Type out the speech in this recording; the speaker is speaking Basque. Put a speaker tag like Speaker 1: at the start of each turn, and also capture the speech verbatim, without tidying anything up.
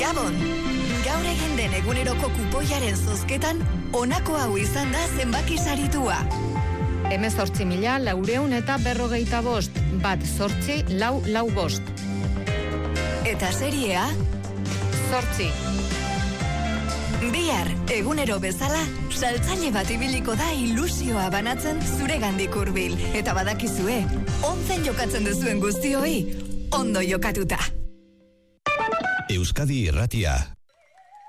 Speaker 1: Gabon! Gaur egin den eguneroko kupoiaren zozketan, honako hau izan da zenbaki saritua.
Speaker 2: Hemezortzi mila laureun eta berrogeita bost, bat zortzi lau lau bost.
Speaker 1: Eta seriea?
Speaker 2: Zortzi.
Speaker 1: Bihar, egunero bezala, saltzaile bat ibiliko da ilusioa banatzen zuregandik hurbil. Eta badakizue, onzen jokatzen duzuen guztioi, ondo jokatuta.
Speaker 3: Euskadi Irratia.